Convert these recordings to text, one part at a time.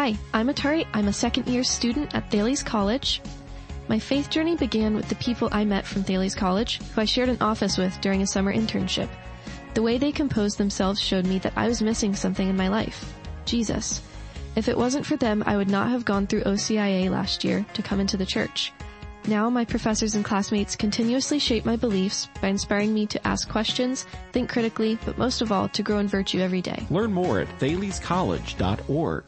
Hi, I'm Atari. I'm a second-year student at Thales College. My faith journey began with the people I met from Thales College, who I shared an office with during a summer internship. The way they composed themselves showed me that I was missing something in my life. Jesus. If it wasn't for them, I would not have gone through OCIA last year to come into the church. Now my professors and classmates continuously shape my beliefs by inspiring me to ask questions, think critically, but most of all, to grow in virtue every day. Learn more at thalescollege.org.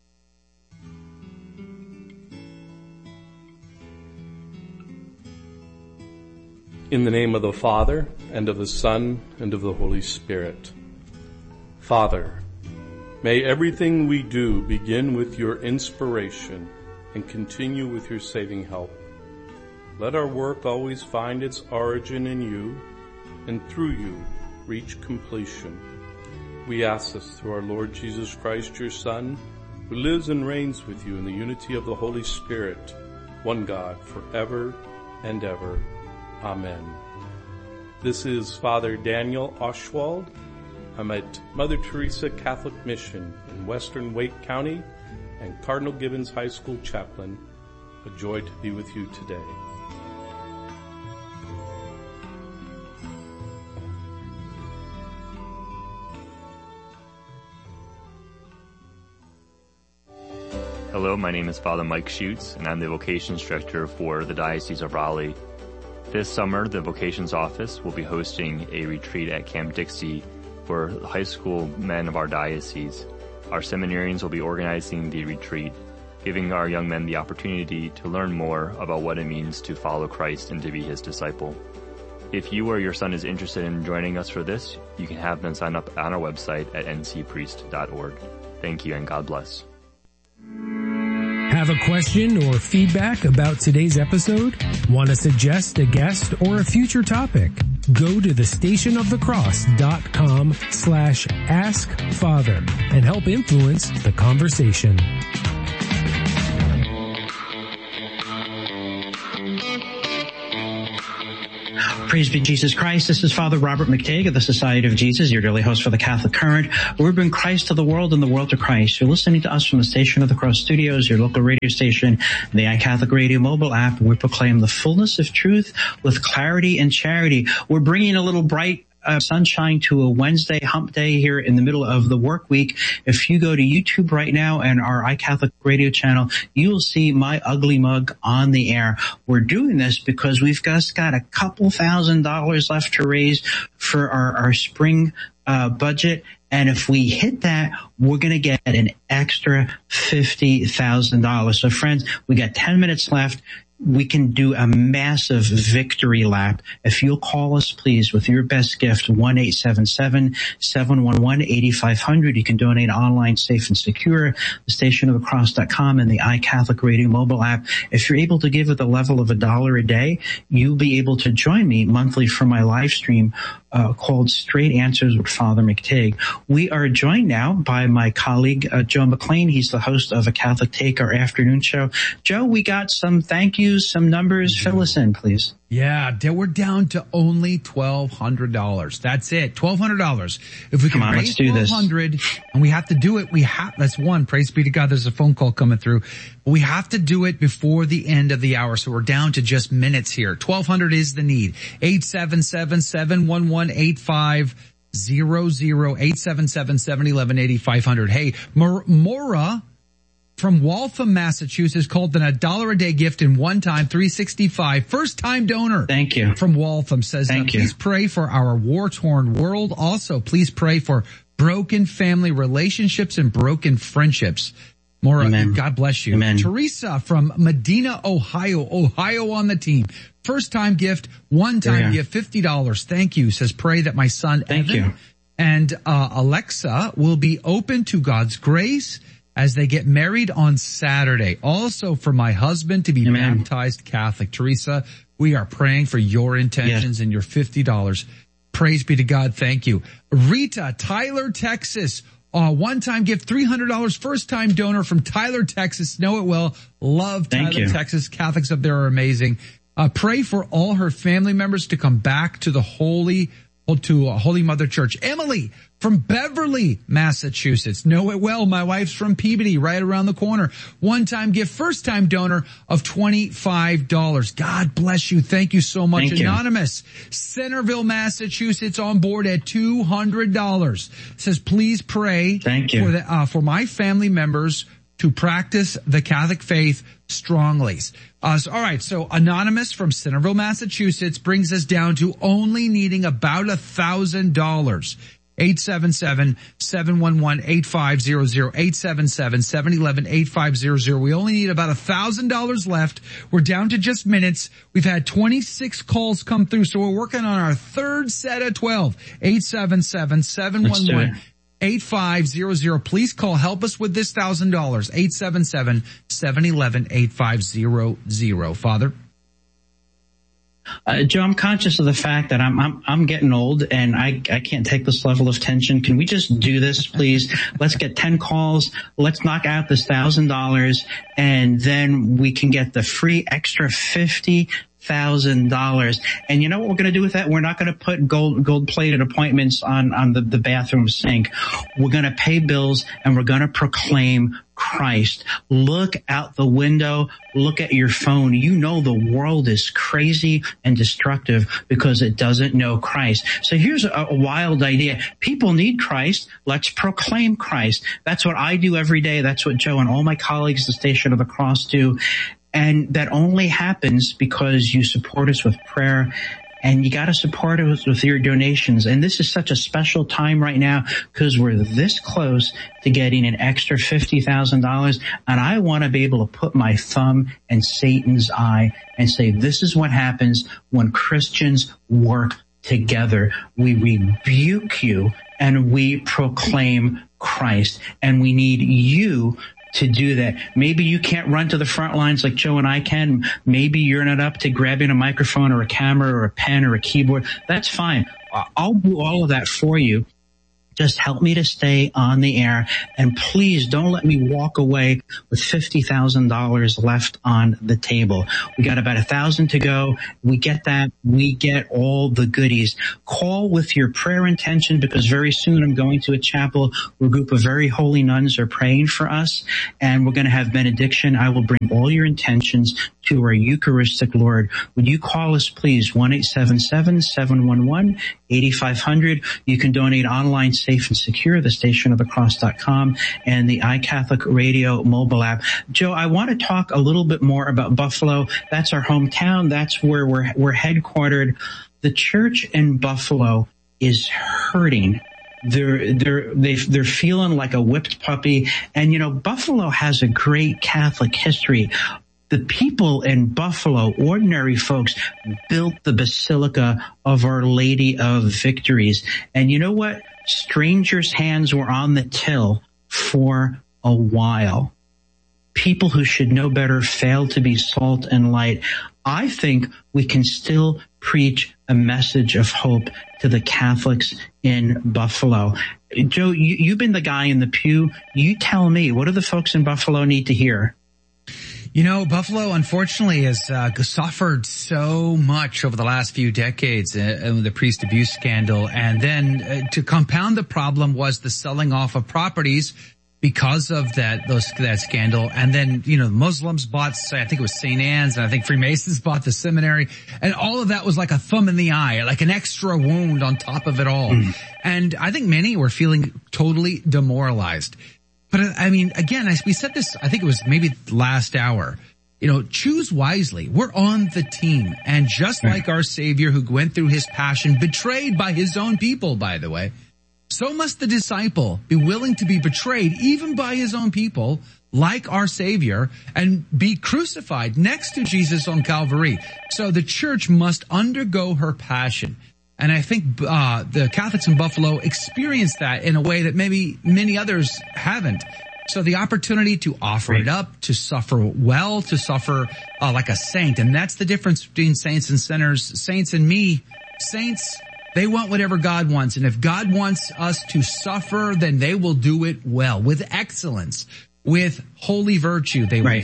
In the name of the Father, and of the Son, and of the Holy Spirit. Father, may everything we do begin with your inspiration and continue with your saving help. Let our work always find its origin in you, and through you reach completion. We ask this through our Lord Jesus Christ, your Son, who lives and reigns with you in the unity of the Holy Spirit, one God, forever and ever. Amen. This is Father Daniel Oshwald. I'm at Mother Teresa Catholic Mission in Western Wake County and Cardinal Gibbons High School chaplain. A joy to be with you today. Hello, my name is Father Mike Schutz, and I'm the Vocations Director for the Diocese of Raleigh. This summer, the Vocations Office will be hosting a retreat at Camp Dixie for high school men of our diocese. Our seminarians will be organizing the retreat, giving our young men the opportunity to learn more about what it means to follow Christ and to be his disciple. If you or your son is interested in joining us for this, you can have them sign up on our website at ncpriest.org. Thank you and God bless. Have a question or feedback about today's episode? Want to suggest a guest or a future topic? Go to thestationofthecross.com/askfather and help influence the conversation. Praise be Jesus Christ. This is Father Robert McTague of the Society of Jesus, your daily host for the Catholic Current. We bring Christ to the world and the world to Christ. You're listening to us from the Station of the Cross Studios, your local radio station, the iCatholic Radio mobile app. We proclaim the fullness of truth with clarity and charity. We're bringing a little bright sunshine to a Wednesday hump day here in the middle of the work week. If you go to YouTube right now and our iCatholic radio channel, you will see my ugly mug on the air. We're doing this because we've just got a couple $1,000s left to raise for our spring budget. And if we hit that, we're going to get an extra $50,000. So friends, we got 10 minutes left. We can do a massive victory lap. If you'll call us, please, with your best gift, 1-877-711-8500. You can donate online, safe and secure, thestationofthecross.com and the iCatholic Radio mobile app. If you're able to give at the level of $1 a day, you'll be able to join me monthly for my live stream called Straight Answers with Father McTague. We are joined now by my colleague, Joe McLean. He's the host of A Catholic Take, our afternoon show. Joe, we got some thank yous, some numbers. Fill us in, please. Yeah, we're down to only $1,200. That's it, $1,200. If we can raise $1,200, and we have to do it, that's one. Praise be to God. There's a phone call coming through. We have to do it before the end of the hour, so we're down to just minutes here. $1,200 is the need. 877-711-8500, 877-711-8500. Hey, Maura from Waltham, Massachusetts, called an $1 a day gift in one time, $365. First time donor. Thank you. From Waltham says, please pray for our war-torn world. Also, please pray for broken family relationships and broken friendships. Maura, God bless you. Amen. Teresa from Medina, Ohio on the team. First time gift, one time gift, $50. Thank you. Says, pray that my son, Evan and Alexa will be open to God's grace as they get married on Saturday. Also for my husband to be baptized Catholic. Teresa, we are praying for your intentions and your $50. Praise be to God. Thank you. Rita, Tyler, Texas. One-time gift, $300. First-time donor from Tyler, Texas. Know it well. Love Tyler, Texas. Catholics up there are amazing. Pray for all her family members to come back to the holy to Holy Mother Church. Emily from Beverly, Massachusetts. Know it well. My wife's from Peabody, right around the corner. One-time gift, first-time donor of $25. God bless you. Thank you so much. Thank you. Anonymous, Centerville, Massachusetts, on board at $200. Says, please pray for my family members to practice the Catholic faith strongly. All right. So Anonymous from Centerville, Massachusetts brings us down to only needing about $1,000. 877-711-8500, 877-711-8500. We only need about $1,000 left. We're down to just minutes. We've had 26 calls come through, so we're working on our third set of 12. 877-711-8500. Please call. Help us with this $1,000. 877-711-8500. Father? Joe, I'm conscious of the fact that I'm getting old and I can't take this level of tension. Can we just do this, please? Let's get 10 calls. Let's knock out this $1,000 and then we can get the free extra $50,000. And you know what we're going to do with that? We're not going to put gold plated appointments on the bathroom sink. We're going to pay bills and we're going to proclaim Christ. Look out the window. Look at your phone. You know the world is crazy and destructive because it doesn't know Christ. So here's a wild idea. People need Christ. Let's proclaim Christ. That's what I do every day. That's what Joe and all my colleagues at the Station of the Cross do. And that only happens because you support us with prayer. And you got to support us with your donations. And this is such a special time right now because we're this close to getting an extra $50,000. And I want to be able to put my thumb in Satan's eye and say, this is what happens when Christians work together. We rebuke you and we proclaim Christ. And we need you to do that. Maybe you can't run to the front lines like Joe and I can. Maybe you're not up to grabbing a microphone or a camera or a pen or a keyboard. That's fine. I'll do all of that for you. Just help me to stay on the air. And please don't let me walk away with $50,000 left on the table. We got about 1,000 to go. We get that. We get all the goodies. Call with your prayer intention because very soon I'm going to a chapel where a group of very holy nuns are praying for us. And we're going to have benediction. I will bring all your intentions to our Eucharistic Lord. Would you call us, please? 1-877-711-8500. You can donate online, safe and secure, thestationofthecross.com and the iCatholic Radio mobile app. Joe, I want to talk a little bit more about Buffalo. That's our hometown. That's where we're headquartered. The church in Buffalo is hurting. They're feeling like a whipped puppy. And, you know, Buffalo has a great Catholic history. The people in Buffalo, ordinary folks, built the Basilica of Our Lady of Victories. And you know what? Strangers' hands were on the till for a while. People who should know better failed to be salt and light. I think we can still preach a message of hope to the Catholics in Buffalo. Joe, you've been the guy in the pew. You tell me, what do the folks in Buffalo need to hear? You know, Buffalo, unfortunately, has suffered so much over the last few decades, the priest abuse scandal. And then to compound the problem was the selling off of properties because of that scandal. And then, you know, Muslims bought, I think it was St. Anne's, and I think Freemasons bought the seminary. And all of that was like a thumb in the eye, like an extra wound on top of it all. And I think many were feeling totally demoralized. But I mean, again, we said this, I think it was maybe last hour, you know, choose wisely. We're on the team. And just like our Savior who went through his passion, betrayed by his own people, by the way, so must the disciple be willing to be betrayed even by his own people, like our Savior, and be crucified next to Jesus on Calvary. So the church must undergo her passion. And I think the Catholics in Buffalo experienced that in a way that maybe many others haven't. So the opportunity to offer it up, to suffer well, to suffer like a saint. And that's the difference between saints and sinners. Saints and me. Saints, they want whatever God wants. And if God wants us to suffer, then they will do it well, with excellence, with holy virtue, they will do it.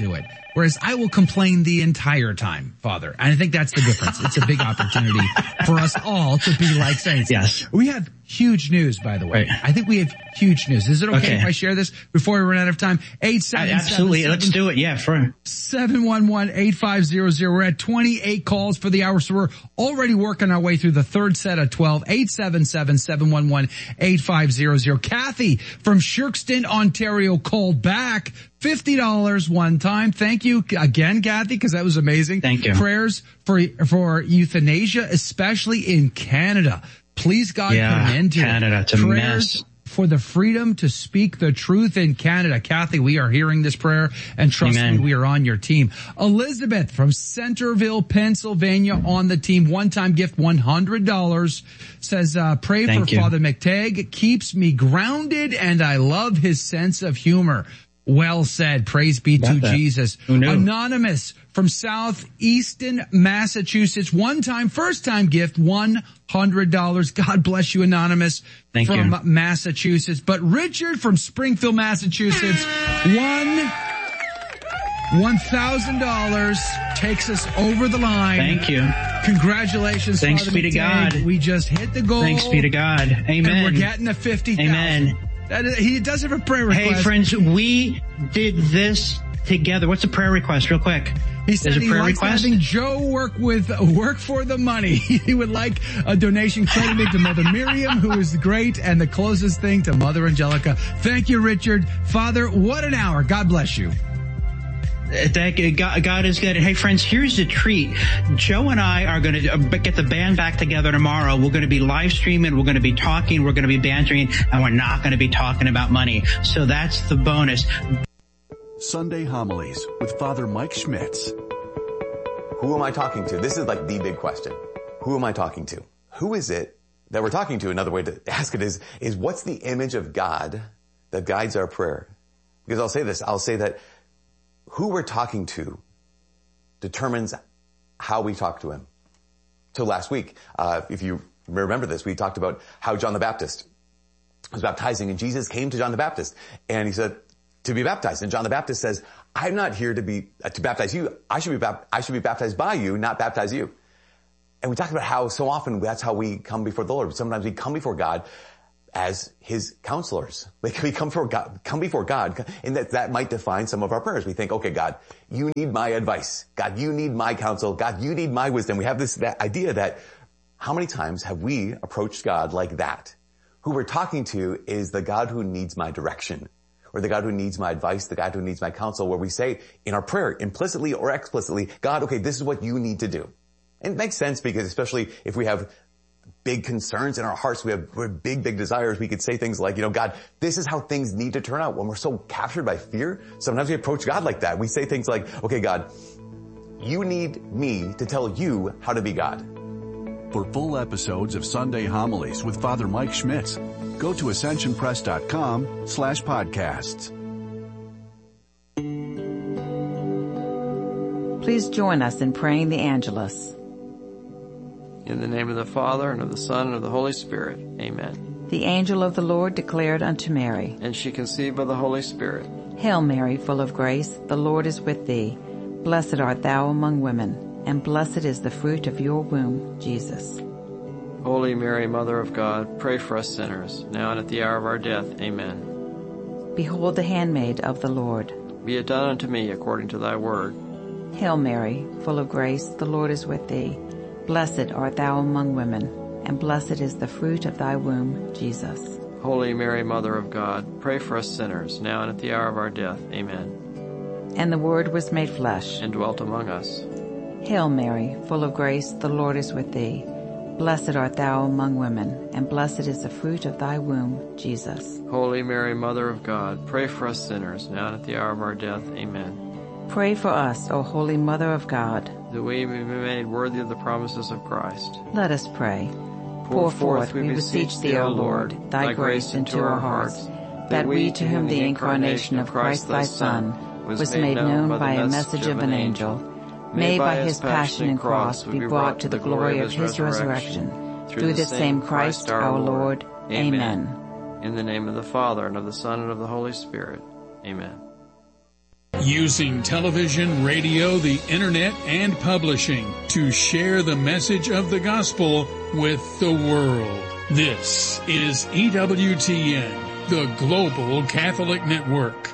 whereas I will complain the entire time, Father. And I think that's the difference. It's a big opportunity for us all to be like saints. Yes. We have huge news, by the way. Right. I think we have huge news. Is it okay if I share this before we run out of time? Absolutely. Let's do it. Yeah, for 711-8500. We're at 28 calls for the hour, so we're already working our way through the third set of 12. 877-711-8500. Kathy from Shirkston, Ontario called back. $50 one time. Thank you again, Kathy, because that was amazing. Thank you. Prayers for euthanasia, especially in Canada. Please, God, come into Canada. It's a mess. For the freedom to speak the truth in Canada. Kathy, we are hearing this prayer, and trust me, we are on your team. Elizabeth from Centerville, Pennsylvania on the team. One-time gift, $100. Says, pray for Father McTagg. Keeps me grounded, and I love his sense of humor. Well said. Praise be to Jesus. Who knew? Anonymous from southeastern Massachusetts. One-time, first-time gift, $100. God bless you, Anonymous. Thank you. From Massachusetts. But Richard from Springfield, Massachusetts, $1,000 takes us over the line. Thank you. Congratulations, Thanks Father be to McTagg. God. We just hit the goal. Thanks be to God. Amen. And we're getting a $50,000. Amen. He does have a prayer request. Hey, friends, we did this together. What's a prayer request, real quick? He said he likes having Joe work for the money. He would like a donation credited to Mother Miriam, who is great, and the closest thing to Mother Angelica. Thank you, Richard. Father, what an hour. God bless you. Thank you. God is good. Hey, friends, here's the treat. Joe and I are going to get the band back together tomorrow. We're going to be live streaming. We're going to be talking. We're going to be bantering, and we're not going to be talking about money. So that's the bonus. Sunday Homilies with Father Mike Schmitz. Who am I talking to? This is like the big question. Who am I talking to? Who is it that we're talking to? Another way to ask it is what's the image of God that guides our prayer? Because I'll say this. I'll say that who we're talking to determines how we talk to him. So last week, if you remember this, we talked about how John the Baptist was baptizing, and Jesus came to John the Baptist, and he said to be baptized. And John the Baptist says, I'm not here to baptize you. I should be baptized by you, not baptize you. And we talked about how so often that's how we come before the Lord. Sometimes we come before God as his counselors. We come before God, and that might define some of our prayers. We think, okay, God, you need my advice. God, you need my counsel. God, you need my wisdom. We have that idea that how many times have we approached God like that? Who we're talking to is the God who needs my direction, or the God who needs my advice, the God who needs my counsel, where we say in our prayer, implicitly or explicitly, God, okay, this is what you need to do. And it makes sense because especially if we have big concerns in our hearts, we have big desires, we could say things like, God, this is how things need to turn out. When we're so captured by fear, sometimes we approach God like that. We say things like, okay, God, you need me to tell you how to be God. For full episodes of Sunday Homilies with Father Mike Schmitz, go to ascensionpress.com/podcasts. Please join us in praying the Angelus. In the name of the Father, and of the Son, and of the Holy Spirit. Amen. The angel of the Lord declared unto Mary, and she conceived by the Holy Spirit. Hail Mary, full of grace, the Lord is with thee. Blessed art thou among women, and blessed is the fruit of your womb, Jesus. Holy Mary, Mother of God, pray for us sinners, now and at the hour of our death. Amen. Behold the handmaid of the Lord. Be it done unto me according to thy word. Hail Mary, full of grace, the Lord is with thee. Blessed art thou among women, and blessed is the fruit of thy womb, Jesus. Holy Mary, Mother of God, pray for us sinners, now and at the hour of our death. Amen. And the Word was made flesh, and dwelt among us. Hail Mary, full of grace, the Lord is with thee. Blessed art thou among women, and blessed is the fruit of thy womb, Jesus. Holy Mary, Mother of God, pray for us sinners, now and at the hour of our death. Amen. Pray for us, O Holy Mother of God, that we may be made worthy of the promises of Christ. Let us pray. Pour forth, we beseech thee, O Lord, thy grace into our hearts, that we, to whom the incarnation of Christ thy Son was made known by a message of an angel, may by his passion and cross be brought to the glory of his resurrection, through the same Christ our Lord. Amen. In the name of the Father, and of the Son, and of the Holy Spirit. Amen. Using television, radio, the internet, and publishing to share the message of the gospel with the world. This is EWTN, the Global Catholic Network.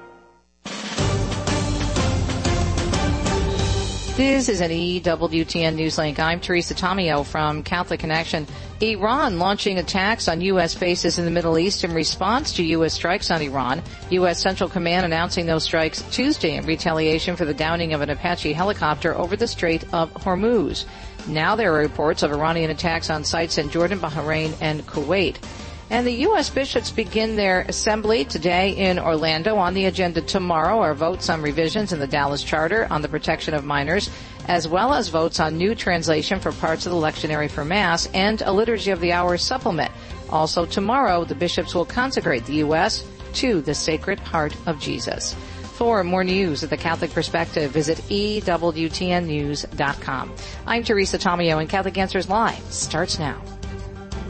This is an EWTN News Link. I'm Teresa Tomeo from Catholic Connection. Iran launching attacks on U.S. bases in the Middle East in response to U.S. strikes on Iran. U.S. Central Command announcing those strikes Tuesday in retaliation for the downing of an Apache helicopter over the Strait of Hormuz. Now there are reports of Iranian attacks on sites in Jordan, Bahrain, and Kuwait. And the U.S. bishops begin their assembly today in Orlando. On the agenda tomorrow are votes on revisions in the Dallas Charter on the protection of minors, as well as votes on new translation for parts of the lectionary for Mass and a Liturgy of the Hour supplement. Also tomorrow, the bishops will consecrate the U.S. to the Sacred Heart of Jesus. For more news of the Catholic Perspective, visit EWTNnews.com. I'm Teresa Tomeo, and Catholic Answers Live starts now.